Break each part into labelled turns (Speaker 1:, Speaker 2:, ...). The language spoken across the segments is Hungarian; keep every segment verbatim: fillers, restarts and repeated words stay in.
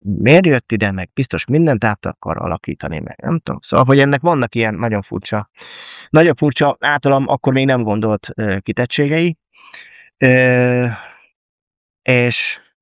Speaker 1: miért jött ide, meg biztos mindent át akar alakítani, meg nem tudom. Szóval, hogy ennek vannak ilyen nagyon furcsa, nagyon furcsa, általam akkor még nem gondolt ö, kitettségei, ö, és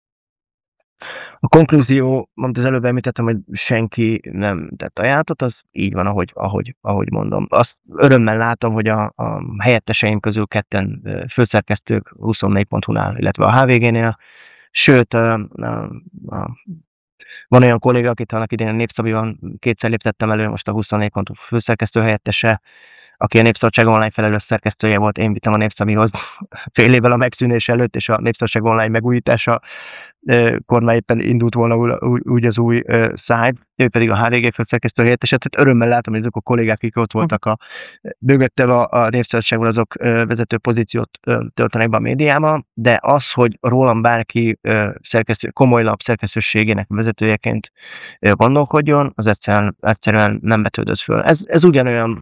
Speaker 1: a konklúzió, amit az előbb említettem, hogy senki nem tett ajánlatot, az így van, ahogy, ahogy, ahogy mondom. Azt örömmel látom, hogy a, a helyetteseim közül ketten főszerkesztők huszonnégy pont hu-nál, illetve a há vé gé-nél, sőt, a, a, a, van olyan kolléga, akit annak idén a Népszabadon kétszer léptettem elő, most a huszonnégy pont hu főszerkesztő helyettese, aki a Népszabadság online felelős szerkesztője volt, én vittem a Népszabadhoz fél évvel a megszűnés előtt, és a Népszabadság online megújítása kor már éppen indult volna úgy az új szájt, ő pedig a há vé gé főszerkesztő helyettese, tehát örömmel látom, hogy azok a kollégák, akik ott voltak a mögöttem a, a Népszabadságban, azok vezető pozíciót töltenek be a médiában, de az, hogy rólam bárki szerkesztő, komoly lap szerkesztőségének vezetőjeként gondolkodjon, az egyszerűen, egyszerűen nem vetődött föl. Ez, ez ugyanolyan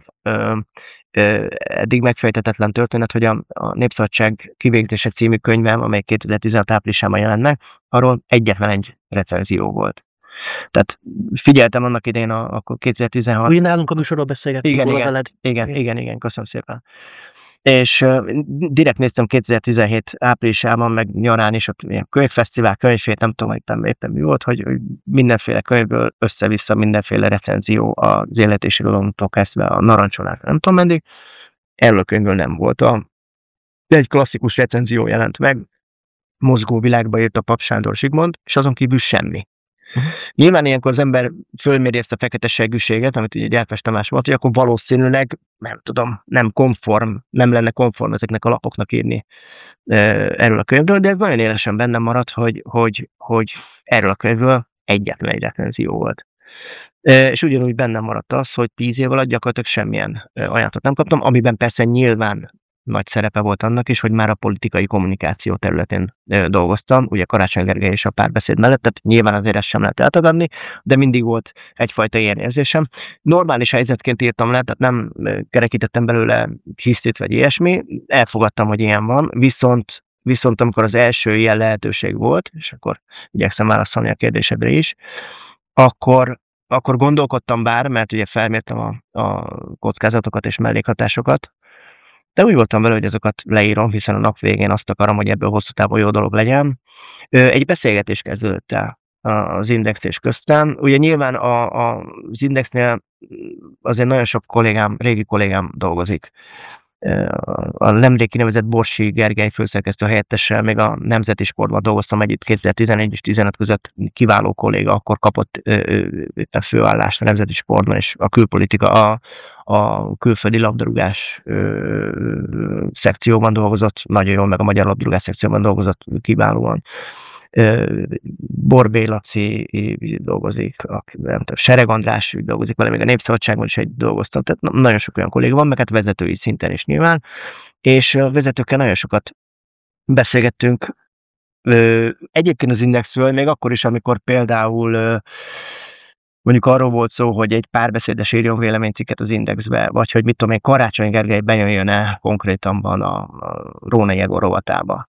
Speaker 1: eddig megfejtetetlen történet, hogy a, a Népszabadság kivégzése című könyvem, amely kétezer-tizenhat áprilisában jelent meg, arról egyetlen egy recenzió volt. Tehát figyeltem annak idején a, a kétezer-tizenhat...
Speaker 2: Úgy nálunk a műsorról beszélgettünk
Speaker 1: igen,
Speaker 2: volna
Speaker 1: igen,
Speaker 2: veled.
Speaker 1: Igen, igen, igen, köszönöm szépen. És uh, direkt néztem kétezer-tizenhét áprilisában, meg nyarán is, ott ilyen könyvfesztivál, könyvét, nem tudom, éppen, éppen mi volt, hogy, hogy mindenféle könyvből össze-vissza mindenféle recenzió az élet és irodalomtól kezdve a narancsolát, nem tudom mendig. Erről a könyvből nem volt. A, egy klasszikus recenzió jelent meg, Mozgó világba írt a Pap Sándor Zsigmond, és azon kívül semmi. Uh-huh. Nyilván ilyenkor az ember fölméri ezt a fekete seggűséget, amit ugye Gyárpás Tamás volt, hogy akkor valószínűleg, nem tudom, nem konform, nem lenne konform ezeknek a lapoknak írni e, erről a könyvről, de ez nagyon élesen bennem maradt, hogy, hogy, hogy erről a könyvről egyetlen egy recenzió volt. E, és ugyanúgy bennem maradt az, hogy tíz év alatt gyakorlatilag semmilyen ajánlatot nem kaptam, amiben persze nyilván nagy szerepe volt annak is, hogy már a politikai kommunikáció területén e, dolgoztam, ugye Karácsony Gergely és a Párbeszéd mellett, tehát nyilván azért ezt sem lehet eltagadni, de mindig volt egyfajta ilyen érzésem. Normális helyzetként írtam le, tehát nem kerekítettem belőle hisztit vagy ilyesmi, elfogadtam, hogy ilyen van, viszont, viszont amikor az első ilyen lehetőség volt, és akkor igyekszem válaszolni a kérdésedre is, akkor, akkor gondolkodtam bár, mert ugye felmértem a, a kockázatokat és mellékhatásokat, de úgy voltam vele, hogy azokat leírom, hiszen a nap végén azt akarom, hogy ebből hosszú távon jó dolog legyen. Egy beszélgetés kezdődött el az Index és köztem. Ugye nyilván a, a, az Indexnél azért nagyon sok kollégám, régi kollégám dolgozik. A nemrég kinevezett Borsi Gergely főszerkesztő helyettessel még a Nemzeti Sportban dolgoztam együtt kétezer-tizenegy és tizenöt között, kiváló kolléga, akkor kapott éppen főállást a Nemzeti Sportban, és a külpolitika, a, a külföldi labdarúgás ö, szekcióban dolgozott, nagyon jól, meg a magyar labdarúgás szekcióban dolgozott kiválóan. Borbély Laci dolgozik, nem tudom, Sereg András dolgozik vele, még a Népszabadságban is egy dolgoztam, tehát nagyon sok olyan kolléga van, meg hát vezetői szinten is nyilván, és a vezetőkkel nagyon sokat beszélgettünk. Egyébként az Indexről, még akkor is, amikor például mondjuk arról volt szó, hogy egy párbeszédes írjon véleménycikket az Indexbe, vagy hogy mit tudom én, Karácsony Gergely bejöjjön-e konkrétanban a, a Rónai Egor rovatába.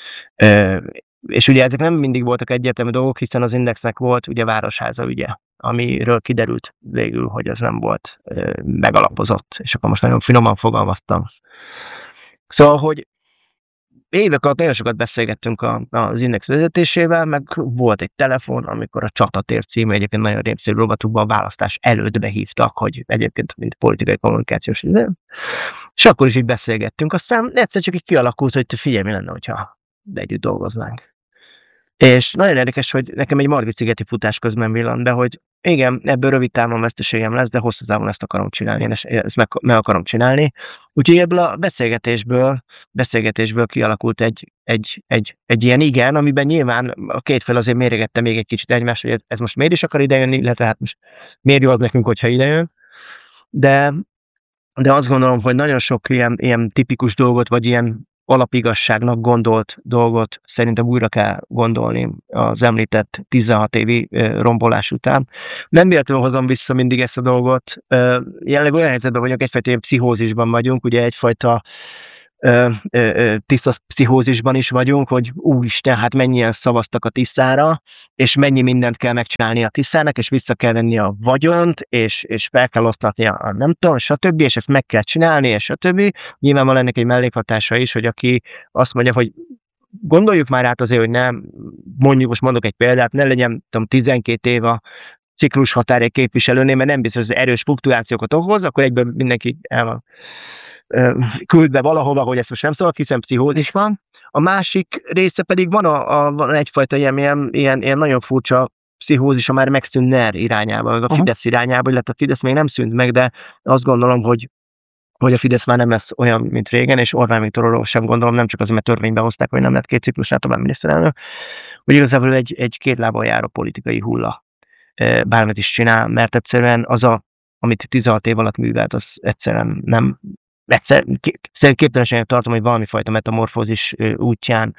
Speaker 1: És ugye ezek nem mindig voltak egyértelmű dolgok, hiszen az Indexnek volt ugye Városháza ügye, amiről kiderült végül, hogy az nem volt ö, megalapozott, és akkor most nagyon finoman fogalmaztam. Szóval, hogy évek alatt nagyon sokat beszélgettünk a, az Index vezetésével, meg volt egy telefon, amikor a Csatatér című egyébként nagyon népszerű rovatukban a választás előtt behívtak, hogy egyébként mint politikai kommunikációs ide. És akkor is így beszélgettünk, aztán egyszer csak így kialakult, hogy figyelj, mi lenne, hogyha de együtt dolgoznánk. És nagyon érdekes, hogy nekem egy Margit-szigeti futás közben villant be, hogy igen, ebből rövid távon veszteségem lesz, de hosszú távon ezt akarom csinálni, én ezt meg, meg akarom csinálni. Úgyhogy ebből a beszélgetésből, beszélgetésből kialakult egy, egy, egy, egy ilyen igen, amiben nyilván a két fél azért méregette még egy kicsit egymást, hogy ez, ez most miért is akar idejönni, illetve hát most miért jó az nekünk, hogyha idejön. De, de azt gondolom, hogy nagyon sok ilyen, ilyen tipikus dolgot, vagy ilyen alapigasságnak gondolt dolgot szerintem újra kell gondolni az említett tizenhat évi rombolás után. Nem véletlenül hozom vissza mindig ezt a dolgot. Jelenleg olyan helyzetben vagyok, egyfajta ilyen pszichózisban vagyunk, ugye egyfajta ö, ö, ö, tiszta pszichózisban is vagyunk, hogy úristen, hát mennyien szavaztak a Tiszára, és mennyi mindent kell megcsinálni a Tiszának, és vissza kell venni a vagyont, és, és fel kell osztatni a, a nem tudom, stb., és ezt meg kell csinálni, és stb. Nyilván van ennek egy mellékhatása is, hogy aki azt mondja, hogy gondoljuk már át azért, hogy nem, mondjuk, most mondok egy példát, ne legyen tudom, tizenkét év a ciklus határ egy képviselőnél, mert nem biztos, hogy erős fluktuációkat okoz, akkor egyből mindenki el van küldve valahova, hogy ezt most nem szólok, hiszen pszichózis van. A másik része pedig van, a, a, van egyfajta ilyen, ilyen, ilyen, ilyen nagyon furcsa pszichózis, a már megszűnt NER irányába, meg a Fidesz uh-huh. irányába, illetve a Fidesz még nem szűnt meg, de azt gondolom, hogy hogy a Fidesz már nem lesz olyan, mint régen, és Orbán Viktorról sem gondolom, nem csak azért, mert törvénybe hozták, hogy nem lett két ciklusnál tovább miniszterelnök, hogy igazából egy, egy két lábon járó politikai hulla bármit is csinál, mert egyszerűen az, a, amit tizenhat év alatt művelt, az egyszerűen nem, egyszer, képtelenségnek tartom, hogy valami fajta metamorfózis útján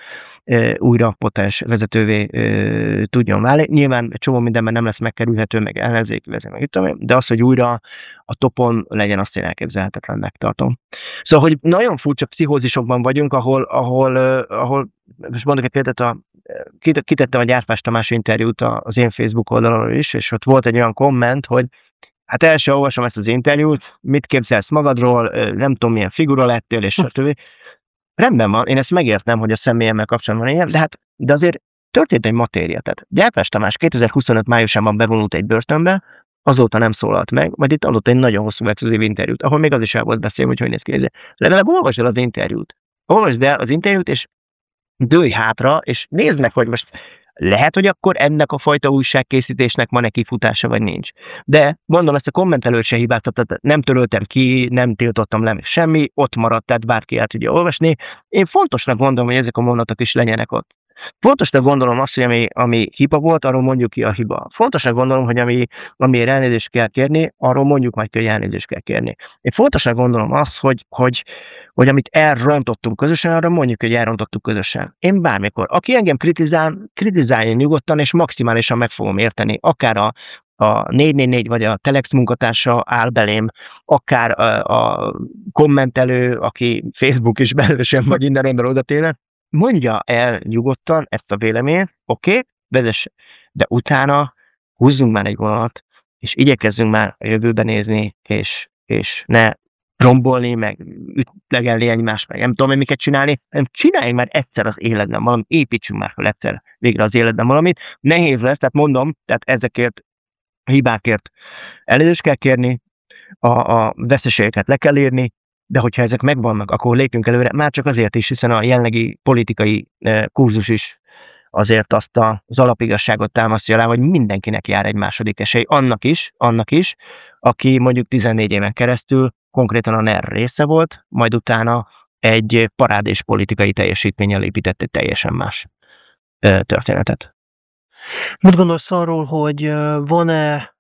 Speaker 1: újra potens vezetővé tudjon válni. Nyilván csomó mindenben nem lesz megkerülhető, meg ellenzéki vezet, meg itt, de az, hogy újra a topon legyen, azt én elképzelhetetlennek tartom. Szóval, hogy nagyon furcsa pszichózisokban vagyunk, ahol, ahol, ahol most mondok egy példát, a, kitettem a Gyárpás Tamás interjút az én Facebook oldalon is, és ott volt egy olyan komment, hogy hát el sem olvasom ezt az interjút, mit képzelsz magadról, nem tudom, milyen figura lettél, és stb. Rendben van, én ezt megértem, hogy a személyemmel kapcsolatban van ilyen, de hát de azért történt egy matéria. Tehát Gyárpás Tamás kétezer-huszonöt májusában bevonult egy börtönbe, azóta nem szólalt meg, majd itt adott egy nagyon hosszú exkluzív interjút, ahol még az is el volt beszélve, hogy hogy néz ki. Legalább olvasd el az interjút. Olvasd el az interjút, és dőlj hátra, és nézd meg, hogy most lehet, hogy akkor ennek a fajta újságkészítésnek van-e kifutása, vagy nincs. De mondom, ezt a kommentelőt se hibáztatott, nem töröltem ki, nem tiltottam le semmi, ott maradt, tehát bárki el tudja olvasni. Én fontosnak gondolom, hogy ezek a mondatok is legyenek ott. Fontosnak gondolom azt, hogy ami, ami hiba volt, arról mondjuk ki a hiba. Fontosnak gondolom, hogy ami, amiért elnézést kell kérni, arról mondjuk majd ki, hogy elnézést kell kérni. Én fontosnak gondolom azt, hogy, hogy, hogy amit elrontottunk közösen, arra mondjuk, hogy elrontottuk közösen. Én bármikor. Aki engem kritizál, kritizálja nyugodtan, és maximálisan meg fogom érteni. Akár a, a négy négy négy vagy a Telex munkatársa áll belém, akár a, a kommentelő, aki Facebook is belősen vagy innen ember oda tényleg, mondja el nyugodtan ezt a véleményt, oké, okay, vezesse, de utána húzzunk már egy vonalat, és igyekezzünk már a jövőbe nézni, és, és ne rombolni, meg ütlegelni egymást, meg nem tudom, miket csinálni, hanem csináljunk már egyszer az életben valamit, építsünk már fel egyszer végre az életben valamit. Nehéz lesz, tehát mondom, tehát ezekért a hibákért elnézést kell kérni, a, a veszteségeket le kell írni, de hogyha ezek megvannak, akkor lépjünk előre, már csak azért is, hiszen a jelenlegi politikai kurzus is azért azt az alapigazságot támasztja alá, hogy mindenkinek jár egy második esély, annak is, annak is, aki mondjuk tizennégy éven keresztül konkrétan a NER része volt, majd utána egy parádés politikai teljesítménnyel épített egy teljesen más történetet.
Speaker 2: Mit gondolsz arról, hogy van-e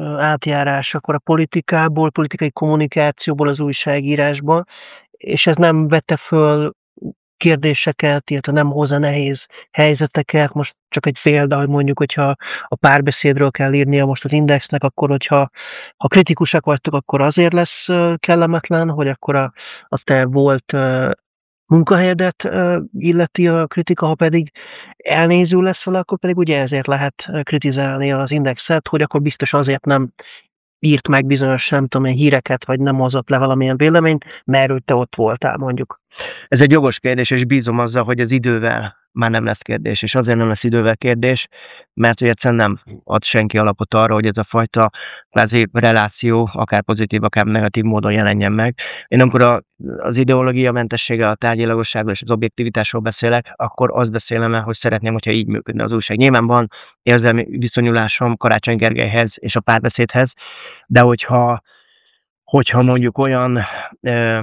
Speaker 2: átjárás akkor a politikából, politikai kommunikációból az újságírásba, és ez nem vette föl kérdéseket, illetve nem hozza nehéz helyzeteket. Most csak egy példa, hogy mondjuk, hogyha a Párbeszédről kell írnia most az Indexnek, akkor hogyha ha kritikusak vagytok, akkor azért lesz kellemetlen, hogy akkor a, az te volt munkahelyedet illeti a kritika, ha pedig elnéző lesz vele, akkor pedig ugye ezért lehet kritizálni az Indexet, hogy akkor biztos azért nem írt meg bizonyos, nem tudom én, híreket, vagy nem hozott le valamilyen véleményt, mert te ott voltál, mondjuk.
Speaker 1: Ez egy jogos kérdés, és bízom azzal, hogy az idővel már nem lesz kérdés, és azért nem lesz idővel kérdés, mert hogy egyszerűen nem ad senki alapot arra, hogy ez a fajta kvázi reláció, akár pozitív, akár negatív módon jelenjen meg. Én amikor a, az ideológia mentessége, a tárgyilagosságról és az objektivitásról beszélek, akkor azt beszélem el, hogy szeretném, hogyha így működne az újság. Nyilván van érzelmi viszonyulásom Karácsony Gergelyhez és a Párbeszédhez, de hogyha, hogyha mondjuk olyan ö,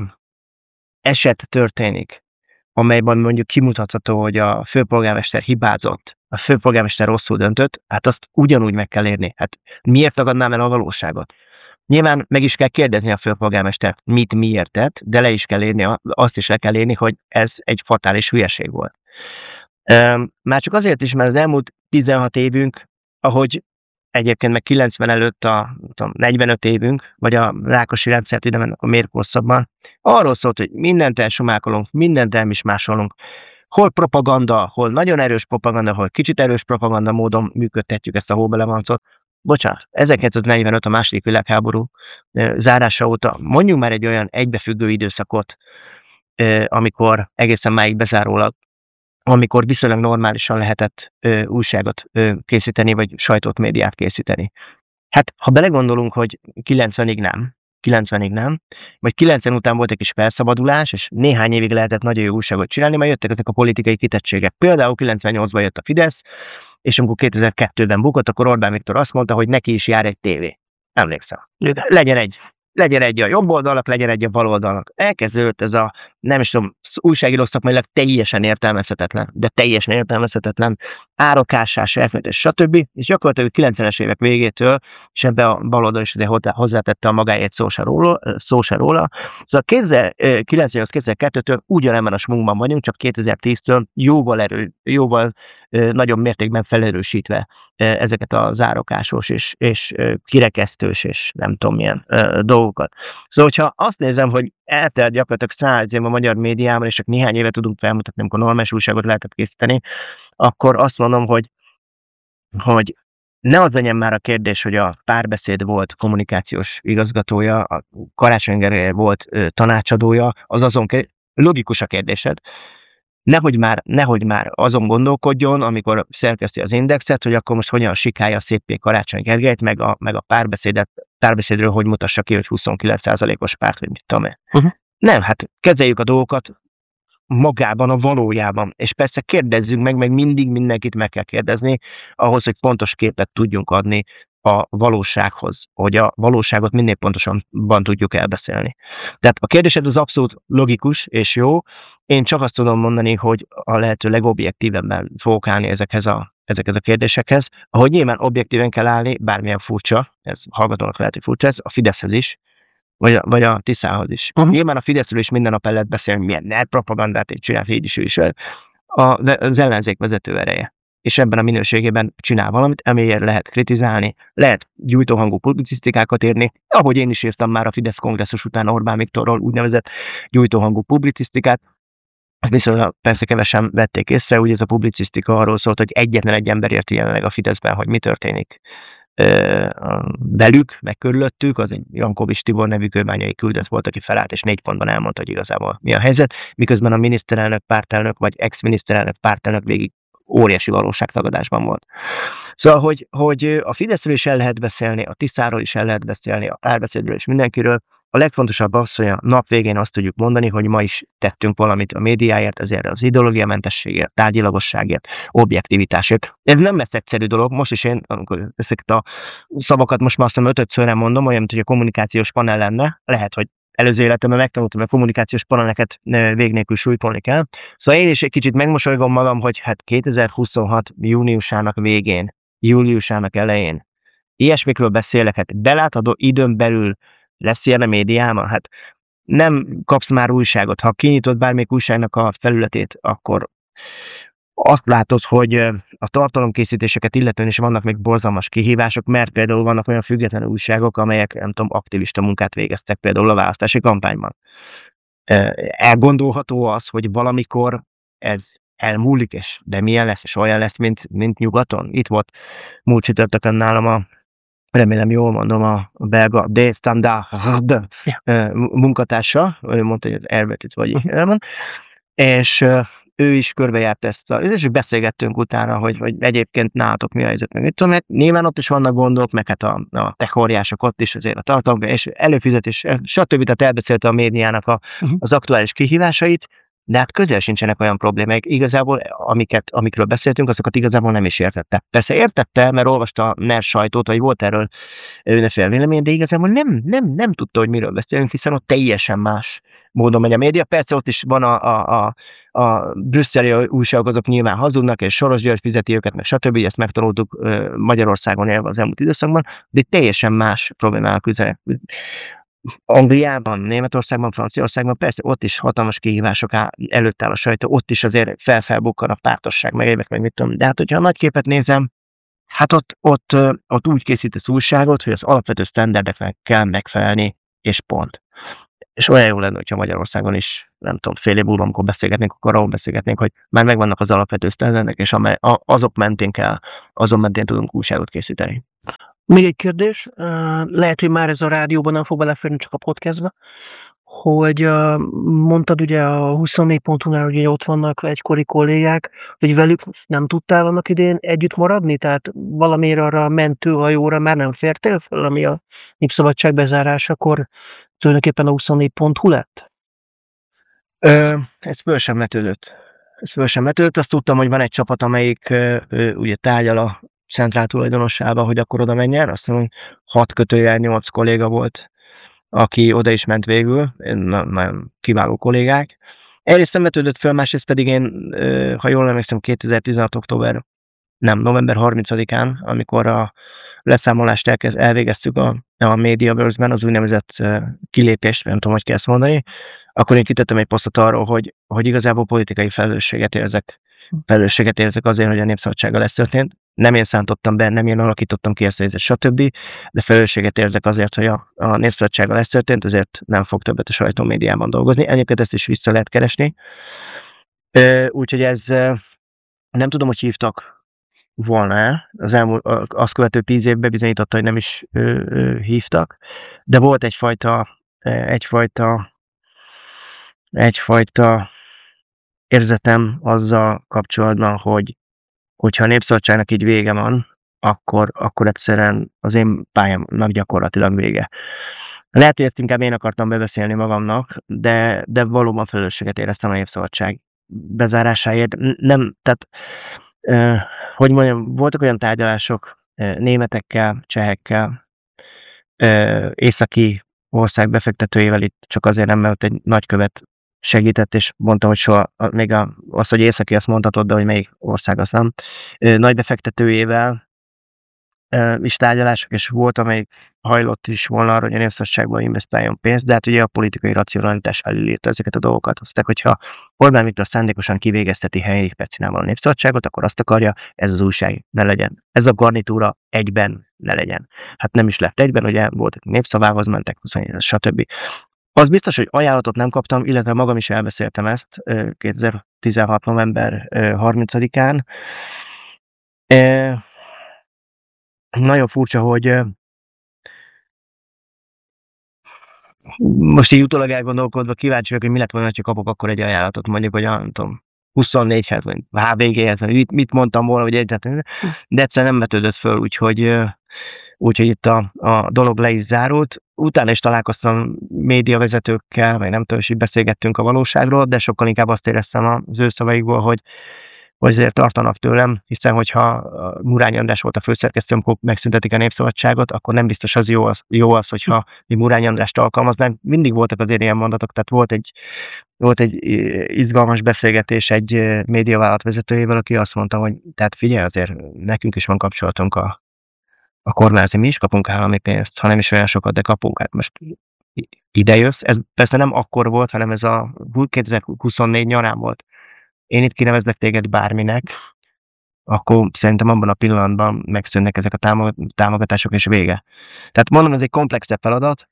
Speaker 1: eset történik, amelyben mondjuk kimutatható, hogy a főpolgármester hibázott, a főpolgármester rosszul döntött, hát azt ugyanúgy meg kell érni. Hát miért tagadnám el a valóságot? Nyilván meg is kell kérdezni a főpolgármestert, mit miért tett, de le is kell érni, azt is le kell érni, hogy ez egy fatális hülyeség volt. Már csak azért is, mert az elmúlt tizenhat évünk, ahogy egyébként meg kilencven előtt a tudom, negyvenöt évünk, vagy a Rákosi rendszert ide mennek a mérkószabban, arról szólt, hogy mindent elsumákolunk, mindent elmismásolunk. Hol propaganda, hol nagyon erős propaganda, hol kicsit erős propaganda módon működtetjük ezt a hóbelevancot. Bocsánat, ezerkilencszáznegyvenöt a második világháború zárása óta mondjuk már egy olyan egybefüggő időszakot, amikor egészen máig bezárólag, amikor viszonylag normálisan lehetett ö, újságot ö, készíteni, vagy sajtót, médiát készíteni. Hát, ha belegondolunk, hogy kilencvenig nem, kilencvenig nem, vagy kilencven után volt egy kis felszabadulás, és néhány évig lehetett nagyon jó újságot csinálni, majd jöttek ezek a politikai kitettségek. Például kilencvennyolcban jött a Fidesz, és amikor kétezer-kettőben bukott, akkor Orbán Viktor azt mondta, hogy neki is jár egy tévé. Emlékszem. Legyen egy. Legyen egy a jobb oldalak, legyen egy a bal oldalak. Elkezdődött ez a, nem is tudom, újságíró szakmailag teljesen értelmezhetetlen, de teljesen értelmezhetetlen árokásás, elfelejtés, stb. És gyakorlatilag a kilencvenes évek végétől, és ebbe a bal oldal is hozzátette a magáét szó se róla, szó se róla. Szóval kétezer-kilencvennyolc-kétezer-kettőtől ugyanebben a smunkban vagyunk, csak kétezer-tíztől jóval, erő, jóval nagyobb mértékben felerősítve ezeket a zárokásos és, és kirekesztős és nem tudom milyen dolgokat. Szóval, hogyha azt nézem, hogy eltelt gyakorlatilag száz év a magyar médiában, és csak néhány éve tudunk felmutatni, amikor normális újságot lehetett készíteni, akkor azt mondom, hogy, hogy ne az legyen már a kérdés, hogy a Párbeszéd volt kommunikációs igazgatója, a Karácsony Gergely volt tanácsadója, az azon logikus a kérdésed. Nehogy már, nehogy már azon gondolkodjon, amikor szerkeszti az Indexet, hogy akkor most hogyan sikálja széppé Karácsony Gergelyt, meg a, meg a párbeszédet, párbeszédről hogy mutassa ki, hogy huszonkilenc százalékos párt, vagy mit tudom én. Uh-huh. Nem, hát kezeljük a dolgokat magában, a valójában. És persze kérdezzünk meg, meg mindig mindenkit meg kell kérdezni, ahhoz, hogy pontos képet tudjunk adni a valósághoz, hogy a valóságot minél pontosabban tudjuk elbeszélni. Tehát a kérdésed az abszolút logikus és jó. Én csak azt tudom mondani, hogy a lehető legobjektívebben fogok állni ezekhez a, ezekhez a kérdésekhez. Ahogy nyilván objektíven kell állni, bármilyen furcsa, ez hallgatónak lehet, hogy furcsa ez, a Fideszhez is, vagy a, vagy a Tiszához is. Uh-huh. Nyilván a Fideszről is minden nap el lehet beszélni, milyen net propagandát csinál, így is ő is. A, az ellenzék vezető ereje. És ebben a minőségében csinál valamit, amiért lehet kritizálni, lehet gyújtóhangú publicisztikákat írni, ahogy én is írtam már a Fidesz kongresszus után Orbán Viktorról úgynevezett gyújtóhangú publicisztikát, viszont persze kevesen vették észre, úgy ez a publicisztika arról szólt, hogy egyetlen egy ember érti jelenleg a Fideszben, hogy mi történik velük, meg körülöttük, az egy Jankovics Tibor nevű kőbányai küldött volt, aki felállt, és négy pontban elmondta, hogy igazából mi a helyzet, miközben a miniszterelnök, pártelnök, vagy ex-miniszterelnök, pártelnök végig óriási valóságtagadásban volt. Szóval, hogy, hogy a Fideszről is el lehet beszélni, a Tiszáról is el lehet beszélni, a Párbeszédről és mindenkiről. A legfontosabb az, hogy a nap végén azt tudjuk mondani, hogy ma is tettünk valamit a médiáért, ezért az ideológiamentességért, tárgyilagosságért, objektivitásért. Ez nem lesz egyszerű dolog. Most is én, amikor ezeket a szavakat most már azt hiszem ötödszörre mondom, olyan, mint hogy a kommunikációs panel lenne. Lehet, hogy előző életemben megtanultam, hogy a kommunikációs paneleket vég nélkül súlykolni kell. Szóval én is egy kicsit megmosolygom magam, hogy hát kétezer-huszonhat júniusának végén, júliusának elején ilyesmikről beszélek, hát belátható időn belül lesz ilyen a médiában? Hát nem kapsz már újságot. Ha kinyitod bármelyik újságnak a felületét, akkor azt látod, hogy a tartalomkészítéseket illetően is vannak még borzalmas kihívások, mert például vannak olyan független újságok, amelyek, nem tudom, aktivista munkát végeztek például a választási kampányban. Elgondolható az, hogy valamikor ez elmúlik, és de milyen lesz, és olyan lesz, mint, mint nyugaton. Itt volt múlt csütörtökön nálam a remélem jól mondom, a belga De Standard yeah. munkatársa, ő mondta, hogy az elvetít vagy így elmond, és ő is körbejárt ezt a, és beszélgettünk utána, hogy, hogy egyébként nálatok mi a helyzet, meg mit tudom, hát nyilván ott is vannak gondok, meg hát a, a tech óriások ott is azért a tartalom, és előfizetés, stb. Tehát elbeszélte a médiának a, uh-huh. az aktuális kihívásait, de hát közel sincsenek olyan problémák. Igazából, amiket, amikről beszéltünk, azokat igazából nem is értette. Persze értette, mert olvasta a NER sajtót, vagy volt erről önöféle vélemény, de igazából nem, nem, nem tudta, hogy miről beszélünk, hiszen ott teljesen más módon megy a média. Persze ott is van a, a, a, a brüsszeli újságok, azok nyilván hazudnak, és Soros György fizeti őket, meg stb. Ezt megtanultuk Magyarországon élve az elmúlt időszakban, de teljesen más problémának küzdenek. Angliában, Németországban, Franciaországban, persze ott is hatalmas kihívások áll, előtt áll a sajtó, ott is azért felfelbukkan a pártosság, meg évek, meg mit tudom. De hát, hogyha a nagy képet nézem, Hát ott, ott, ott úgy készítesz újságot, hogy az alapvető sztenderdeknek kell megfelelni, és pont. És olyan jó lenne, hogyha Magyarországon is, nem tudom, fél év múlva, amikor beszélgetnénk, akkor arról beszélgetnénk, hogy már megvannak az alapvető sztenderdek, és amely, azok mentén kell, azon mentén tudunk újságot készíteni.
Speaker 2: Még egy kérdés, lehet, hogy már ez a rádióban nem fog beleférni, csak a podcastba, hogy mondtad ugye a huszonnégy pont hu-nál, hogy ott vannak egykori kollégák, hogy velük nem tudtál annak idén együtt maradni? Tehát valamiért arra a mentőhajóra már nem fértél fel, ami a Népszabadság bezárásakor tulajdonképpen a huszonnégy pont hu lett?
Speaker 1: Ö, ez föl sem vetődött. Ez föl sem vetődött. Azt tudtam, hogy van egy csapat, amelyik ö, ö, ugye tárgyal a centrál tulajdonosába, hogy akkor oda menjen. Azt mondom, hogy hat kötőjel nyolc kolléga volt, aki oda is ment végül, nagyon kiváló kollégák. Egyrészt nem vetődött föl, másrészt pedig én, ha jól emlékszem, kétezer-tizenhat október, nem, november harmincadikán, amikor a leszámolást elkezd, elvégeztük a, a Mediaverse-ben, az úgynevezett kilépést, nem tudom, hogy kell ezt mondani, akkor én kitettem egy posztot arról, hogy, hogy igazából politikai felelősséget érzek, felelősséget érzek azért, hogy a Népszabadsággal lesz történt. Nem én szántottam be, nem én alakítottam ki ezt a helyzet, stb. De felelősséget érzek azért, hogy a, a Népszabadsággal lesz történt, ezért nem fog többet a sajtómédiában dolgozni. Egyébként ezt is vissza lehet keresni. Úgyhogy ez nem tudom, hogy hívtak volna. Az elmúlt, azt követő tíz évben bizonyította, hogy nem is ö, ö, hívtak. De volt egyfajta, egyfajta, egyfajta érzetem azzal kapcsolatban, hogy hogyha a Népszabadságnak így vége van, akkor, akkor egyszerűen az én pályámnak gyakorlatilag vége. Lehet, hogy ezt inkább én akartam bebeszélni magamnak, de, de valóban felelősséget éreztem a Népszabadság bezárásáért. Nem, tehát, eh, hogy mondjam, voltak olyan tárgyalások eh, németekkel, csehekkel, eh, északi ország befektetőjével, itt csak azért nem, mert egy nagykövet segített, és mondtam, hogy soha, még a, az, hogy északi, azt mondhatod, de hogy melyik ország, azt nem. Nagy befektetőjével is tárgyalások, és volt, amelyik hajlott is volna arra, hogy a Népszabadságban investáljon pénzt, de hát ugye a politikai racionalitás elírta ezeket a dolgokat. Azt mondták, hogyha Orbán Viktor szándékosan kivégezteti helyi percinával a Népszabadságot, akkor azt akarja, ez az újság ne legyen. Ez a garnitúra egyben ne legyen. Hát nem is lett egyben, ugye volt, népszavához mentek, stb. Az biztos, hogy ajánlatot nem kaptam, illetve magam is elbeszéltem ezt kétezer-tizenhat november harmincadikán. E, nagyon furcsa, hogy most így utólag elgondolkodva kíváncsi vagyok, hogy mi lett volna, ha kapok akkor egy ajánlatot, mondjuk, hogy nem tudom, huszonnégyhez, vagy há vé géhez, mit, mit mondtam volna, hogy egyáltalán, de egyszer nem vetődött föl, úgyhogy, úgyhogy itt a, a dolog le is zárult. Utána is találkoztam médiavezetőkkel, vagy nem tudom, és így beszélgettünk a valóságról, de sokkal inkább azt éreztem az ő szavaikból, hogy, hogy azért tartanak tőlem, hiszen hogyha Murányi András volt a főszerkesztő, amikor megszüntetik a Népszabadságot, akkor nem biztos az jó az, jó az hogyha mi Murányi Andrást alkalmaznánk. Mindig voltak azért ilyen mondatok, tehát volt egy, volt egy izgalmas beszélgetés egy médiavállalat vezetőjével, aki azt mondta, hogy tehát figyelj, azért nekünk is van kapcsolatunk a a kormányzati, mi is kapunk állami pénzt, ha nem is olyan sokat, de kapunk. Hát most ide jössz. Ez persze nem akkor volt, hanem ez a kétezer-huszonnégy nyarán volt. Én itt kinevezlek téged bárminek, akkor szerintem abban a pillanatban megszűnnek ezek a támogatások, és vége. Tehát mondom, ez egy komplexebb feladat,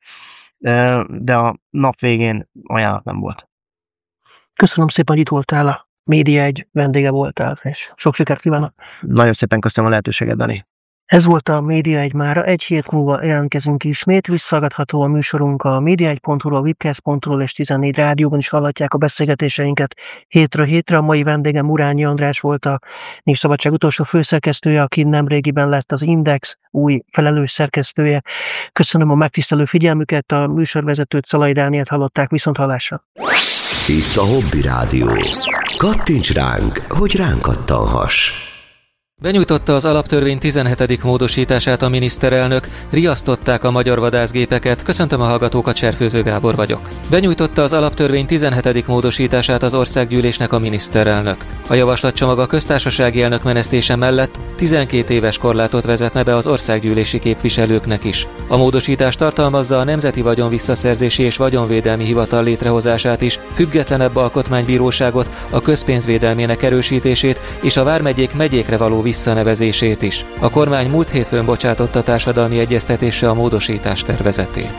Speaker 1: de a nap végén ajánlat nem volt.
Speaker 2: Köszönöm szépen, hogy itt voltál, a Média egy vendége voltál, és sok sikert kívánok.
Speaker 1: Nagyon szépen köszönöm a lehetőséget, Dani.
Speaker 2: Ez volt a Média egy mára. Egy hét múlva jelentkezünk ismét. Visszahallgatható a műsorunk a média egy pont hu, a webcast pont hu és tizennégy rádióban is hallhatják a beszélgetéseinket hétről hétre. A mai vendégem Murányi András volt, a Népszabadság utolsó főszerkesztője, aki nemrégiben lett az Index új felelős szerkesztője. Köszönöm a megtisztelő figyelmüket, a műsorvezetőt, Szalai Dánielt hallották, viszont hallásra.
Speaker 3: Itt a Hobby Rádió. Kattints ránk, hogy ránk kattanhass.
Speaker 4: Benyújtotta az alaptörvény tizenhetedik módosítását a miniszterelnök, riasztották a magyar vadászgépeket. Köszöntöm a hallgatókat, Cserfőző Gábor vagyok. Benyújtotta az alaptörvény tizenhetedik módosítását az országgyűlésnek a miniszterelnök. A javaslatcsomag a köztársasági elnök menesztése mellett tizenkét éves korlátot vezetne be az országgyűlési képviselőknek is. A módosítás tartalmazza a Nemzeti Vagyonvisszaszerzési és Vagyonvédelmi Hivatal létrehozását is, függetlenebb alkotmánybíróságot, a közpénz védelmének erősítését és a vármegyék megyékre való visszanevezését is. A kormány múlt hétfőn bocsátotta társadalmi egyeztetésre a módosítás tervezetét.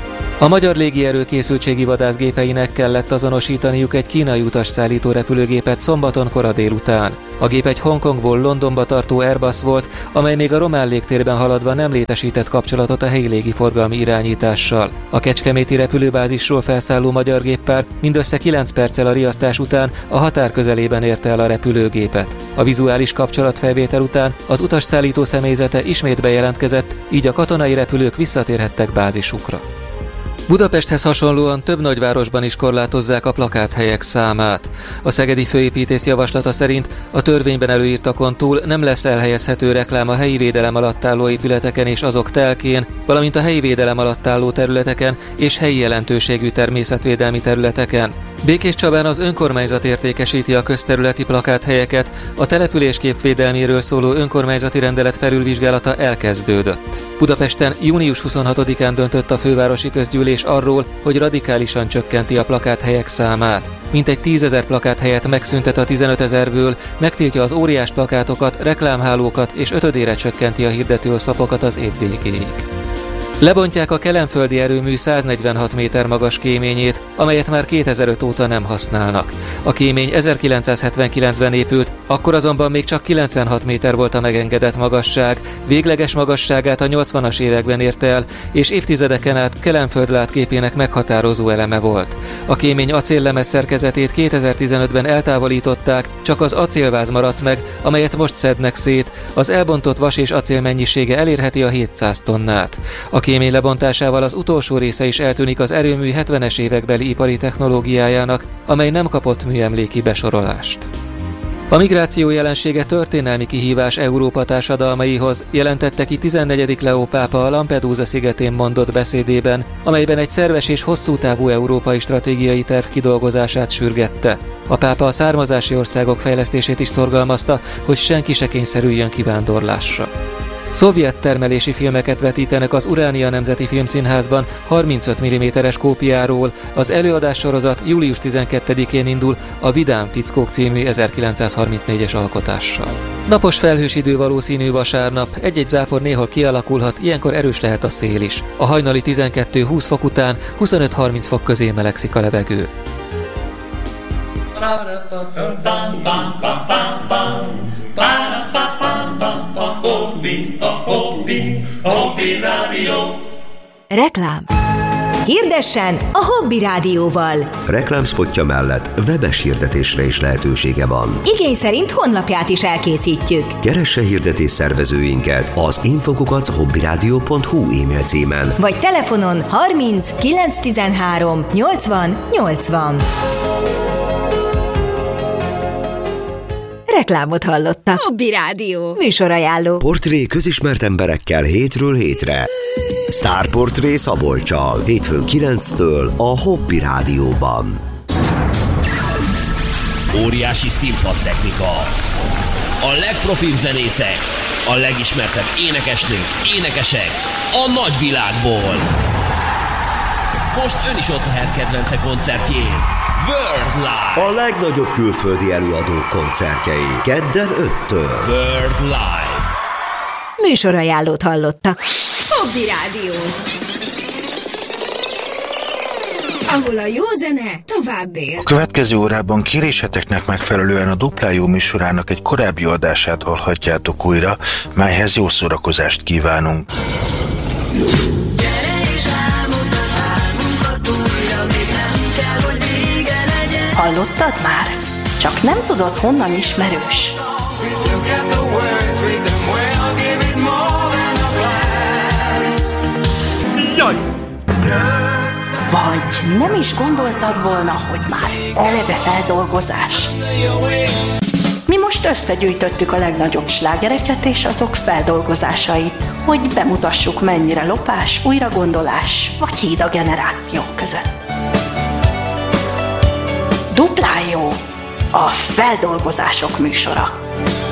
Speaker 4: A magyar légierő készültségi vadászgépeinek kellett azonosítaniuk egy kínai utasszállító repülőgépet szombaton kora délután. A gép egy Hongkongból Londonba tartó Airbus volt, amely még a román légtérben haladva nem létesített kapcsolatot a helyi légiforgalmi irányítással. A kecskeméti repülőbázisról felszálló magyar géppár mindössze kilenc perccel a riasztás után a határ közelében érte el a repülőgépet. A vizuális kapcsolatfelvétel után az utasszállító személyzete ismét bejelentkezett, így a katonai repülők visszatérhettek bázisukra. Budapesthez hasonlóan több nagyvárosban is korlátozzák a plakáthelyek számát. A szegedi főépítész javaslata szerint a törvényben előírtakon túl nem lesz elhelyezhető reklám a helyi védelem alatt álló épületeken és azok telkén, valamint a helyi védelem alatt álló területeken és helyi jelentőségű természetvédelmi területeken. Békéscsabán az önkormányzat értékesíti a közterületi plakáthelyeket, a településkép védelméről szóló önkormányzati rendelet felülvizsgálata elkezdődött. Budapesten június huszonhatodikán döntött a fővárosi közgyűlés arról, hogy radikálisan csökkenti a plakáthelyek számát. Mintegy tízezer plakáthelyet megszüntet a tizenötezerből, megtiltja az óriás plakátokat, reklámhálókat és ötödére csökkenti a hirdetőoszlopokat az év végéig. Lebontják a kelenföldi erőmű száznegyvenhat méter magas kéményét, amelyet már kétezer-öt óta nem használnak. A kémény ezerkilencszázhetvenkilencben épült, akkor azonban még csak kilencvenhat méter volt a megengedett magasság, végleges magasságát a nyolcvanas években érte el, és évtizedeken át Kelenföld látképének meghatározó eleme volt. A kémény acéllemez szerkezetét kétezer-tizenötben eltávolították, csak az acélváz maradt meg, amelyet most szednek szét, az elbontott vas és acél mennyisége elérheti a hétszáz tonnát. A kémény lebontásával az utolsó része is eltűnik az erőmű hetvenes évekbeli ipari technológiájának, amely nem kapott műemléki besorolást. A migráció jelensége történelmi kihívás Európa társadalmaihoz, jelentette ki tizennegyedik Leó pápa a Lampedusa szigetén mondott beszédében, amelyben egy szerves és hosszú távú európai stratégiai terv kidolgozását sürgette. A pápa a származási országok fejlesztését is szorgalmazta, hogy senki se kényszerüljön kivándorlásra. Szovjet termelési filmeket vetítenek az Uránia Nemzeti Filmszínházban harmincöt milliméteres kópiáról. Az előadássorozat július tizenkettedikén indul a Vidám fickók című ezerkilencszázharmincnégyes alkotással. Napos felhős idő valószínű vasárnap, egy-egy zápor néhol kialakulhat, ilyenkor erős lehet a szél is. A hajnali tizenkettő-húsz fok után huszonöt-harminc fok közé melegszik a levegő.
Speaker 5: Reklám. Hirdessen a Hobby Rádióval.
Speaker 3: Reklámszpotja mellett webes hirdetésre is lehetősége van.
Speaker 5: Igény szerint honlapját is elkészítjük.
Speaker 3: Keresse hirdetés szervezőinket az infokukat hobbyradio pont hu e-mail címen.
Speaker 5: Vagy telefonon harminc kilencszáztizenhárom nyolcvan nyolcvan. Reklámot hallottak. Hobby Rádió. Műsorajánló.
Speaker 3: Portré közismert emberekkel hétről hétre. Sztárportré Szabolccsal. Hétfőn kilenctől a Hobby Rádióban.
Speaker 6: Óriási színpadtechnika. A legprofibb zenészek. A legismertebb énekesnők, énekesek. A nagyvilágból. Most ön is ott lehet kedvence koncertjén. World Live!
Speaker 3: A legnagyobb külföldi előadók koncertjei. Kedden öttől.
Speaker 6: World Live!
Speaker 5: Műsorajánlót hallottak. Hobby Rádió. Ahol a jó zene tovább él.
Speaker 7: A következő órában kéréseteknek megfelelően a Dupla Jó műsorának egy korábbi adását hallhatjátok újra, melyhez jó szórakozást kívánunk.
Speaker 8: Hallottad már? Csak nem tudod, honnan ismerős.
Speaker 1: Jaj!
Speaker 8: Vagy nem is gondoltad volna, hogy már eleve feldolgozás. Mi most összegyűjtöttük a legnagyobb slágereket és azok feldolgozásait, hogy bemutassuk, mennyire lopás, újragondolás vagy híd a generációk között. Dupla Jó, a feldolgozások műsora.